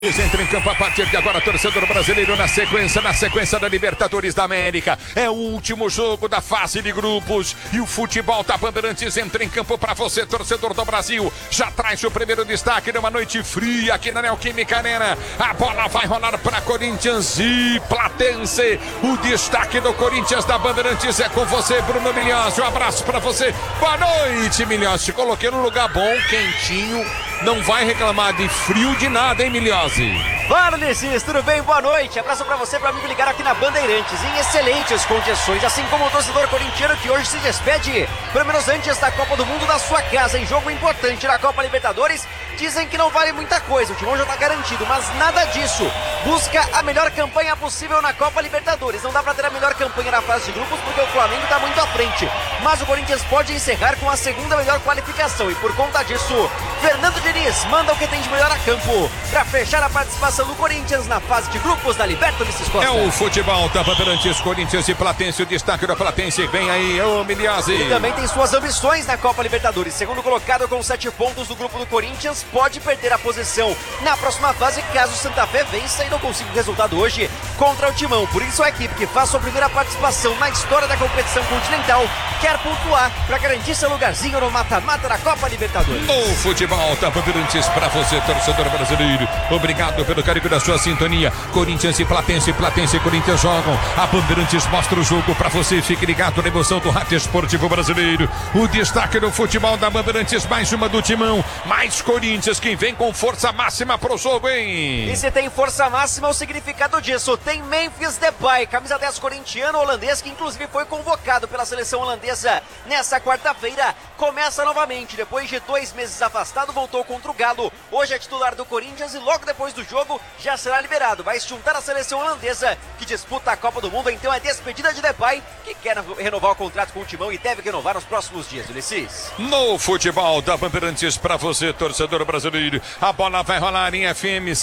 Entra em campo a partir de agora, torcedor brasileiro na sequência da Libertadores da América. É o último jogo da fase de grupos e o futebol da Bandeirantes entra em campo para você, torcedor do Brasil. Já traz o primeiro destaque numa noite fria aqui na Neoquímica Arena. A bola vai rolar para Corinthians e Platense. O destaque do Corinthians da Bandeirantes é com você, Bruno Milhões. Um abraço para você. Boa noite, Milhões. Te coloquei num lugar bom, quentinho. Não vai reclamar de frio de nada, hein, Milhões? Fala, Nessis, tudo bem? Boa noite. Abraço pra você, pra amigo ligado aqui na Bandeirantes, em excelentes condições, assim como o torcedor corintiano que hoje se despede, pelo menos antes da Copa do Mundo, da sua casa, em jogo importante na Copa Libertadores. Dizem que não vale muita coisa, o Timão já tá garantido, mas nada disso. Busca a melhor campanha possível na Copa Libertadores. Não dá pra ter a melhor campanha na fase de grupos porque o Flamengo tá muito à frente, mas o Corinthians pode encerrar com a segunda melhor qualificação e por conta disso, Fernando Diniz manda o que tem de melhor a campo pra fechar a participação do Corinthians na fase de grupos da Libertadores. É o futebol da Bandeirantes, Corinthians e Platense, o destaque da Platense, vem aí, ô Milhazzi. Ele também tem suas ambições na Copa Libertadores, segundo colocado com 7 pontos do grupo do Corinthians, pode perder a posição na próxima fase caso o Santa Fé vença e não consiga o resultado hoje contra o Timão. Por isso a equipe que faz sua primeira participação na história da competição continental quer pontuar para garantir seu lugarzinho no mata-mata da Copa Libertadores. O futebol da Bandeirantes para você, torcedor brasileiro. Obrigado pelo carinho da sua sintonia. Corinthians e Platense, Platense e Corinthians jogam. A Bandeirantes mostra o jogo para você. Fique ligado na emoção do Rádio Esportivo Brasileiro. O destaque do futebol da Bandeirantes, mais uma do Timão, mais Corinthians, que vem com força máxima pro jogo, hein? E se tem força máxima, o significado disso, tem Memphis Depay, camisa 10 corintiano, holandês, que inclusive foi convocado pela seleção holandesa nessa quarta-feira. Começa novamente, depois de 2 meses afastado, voltou contra o Galo. Hoje é titular do Corinthians e logo depois do jogo já será liberado. Vai se juntar à seleção holandesa que disputa a Copa do Mundo. Então é despedida de Depay, que quer renovar o contrato com o Timão e deve renovar nos próximos dias, Ulisses. No futebol da Bandeirantes para você, torcedor brasileiro, a bola vai rolar em FM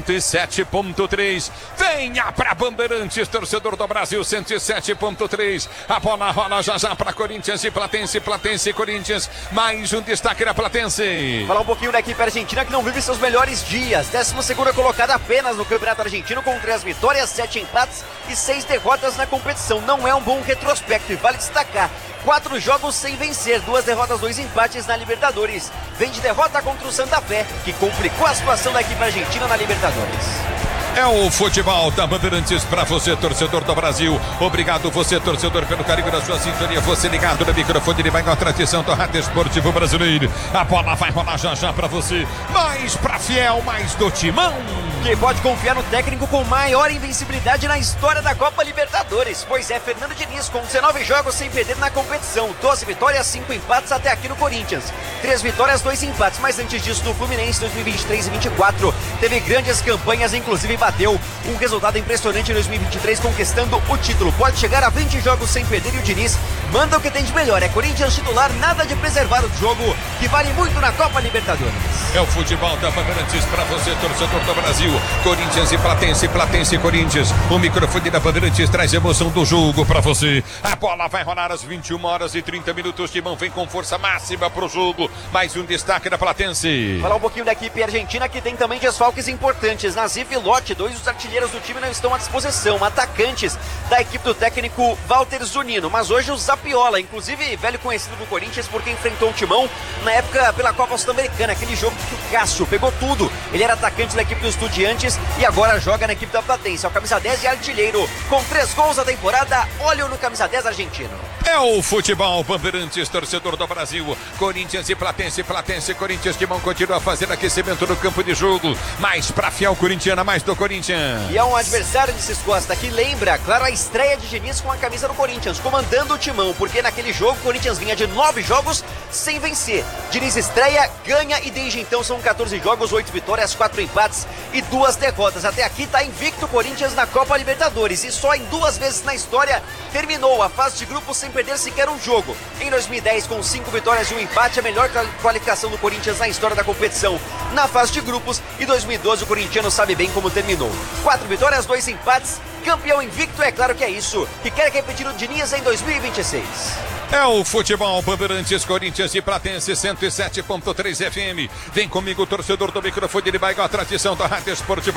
107.3. Venha pra Bandeirantes, torcedor do Brasil, 107.3. A bola rola já para Corinthians e Platense, Platense e Corinthians. Mais um destaque da Platense. Falar um pouquinho da equipe argentina que não vive seus melhores dias. 12ª colocada apenas no Campeonato Argentino com 3 vitórias, 7 empates e 6 derrotas na competição. Não é um bom retrospecto e vale destacar: 4 jogos sem vencer, 2 derrotas, 2 empates na Libertadores. Vem de derrota contra o Santa Fé, que complicou a situação da equipe argentina na Libertadores. É o futebol da Bandeirantes para você, torcedor do Brasil. Obrigado você, torcedor, pelo carinho da sua sintonia. Você ligado no microfone de maior tradição do Rádio Esportivo Brasileiro. A bola vai rolar já para você. Mais pra Fiel, mais do Timão. Que pode confiar no técnico com maior invencibilidade na história da Copa Libertadores. Pois é, Fernando Diniz, com 19 jogos sem perder na competição. 12 vitórias, 5 empates até aqui no Corinthians. 3 vitórias, 2 empates. Mas antes disso, no Fluminense 2023 e 2024, teve grandes campanhas, inclusive bateu um resultado impressionante em 2023, conquistando o título. Pode chegar a 20 jogos sem perder e o Diniz manda o que tem de melhor. É Corinthians titular, nada de preservar o jogo, que vale muito na Copa Libertadores. É o futebol da Bandeirantes para você, torcedor do Brasil. Corinthians e Platense, Platense e Corinthians. O microfone da Bandeirantes traz emoção do jogo para você. A bola vai rolar às 21h30. Timão vem com força máxima pro jogo. Mais um destaque da Platense. Falar um pouquinho da equipe argentina, que tem também desfalques importantes. Nazif e Lotti, 2 dos artilheiros do time, não estão à disposição. Atacantes da equipe do técnico Walter Zunino. Mas hoje o Zapiola, inclusive velho conhecido do Corinthians porque enfrentou o Timão na época pela Copa Sul-Americana, aquele jogo que o Cássio pegou tudo. Ele era atacante da equipe do Estudiantes e agora joga na equipe da Platense. É o camisa 10 e artilheiro, com 3 gols na temporada. Olho no camisa 10 argentino. É o futebol Bandeirantes, torcedor do Brasil. Corinthians e Platense, Platense e Corinthians. Timão continua a fazer aquecimento no campo de jogo. Mais pra Fiel corintiana, mais do Corinthians. E é um adversário de Cis Costa que lembra, claro, a estreia de Diniz com a camisa do Corinthians, comandando o Timão, porque naquele jogo o Corinthians vinha de 9 jogos sem vencer. Diniz estreia, ganha e desde então são 14 jogos, 8 vitórias, 4 empates e 2 derrotas. Até aqui está invicto o Corinthians na Copa Libertadores e só em 2 vezes na história terminou a fase de grupos sem perder sequer um jogo. Em 2010, com 5 vitórias e 1 empate, a melhor qualificação do Corinthians na história da competição na fase de grupos, e 2012 o corintiano sabe bem como terminou. 4 vitórias, 2 empates, campeão invicto. É claro que é isso que quer repetir o Diniz em 2026. É o futebol Bandeirantes, Corinthians e Platense 107.3 FM. Vem comigo, torcedor do microfone, ele vai com a tradição da Rádio Esportiva.